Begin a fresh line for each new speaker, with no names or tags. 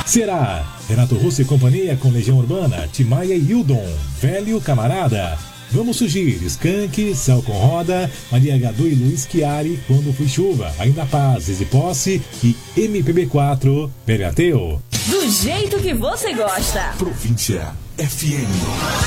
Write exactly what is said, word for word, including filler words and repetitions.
Será Renato Russo e companhia com Legião Urbana, Timaya e Hildon, Velho Camarada. Vamos surgir, Skank, Céu com Roda, Maria Gadu e Luiz Chiari, Quando Fui Chuva, Ainda Paz, Easy Posse e M P B quatro, Pegateu.
Do jeito que você gosta.
Província F M.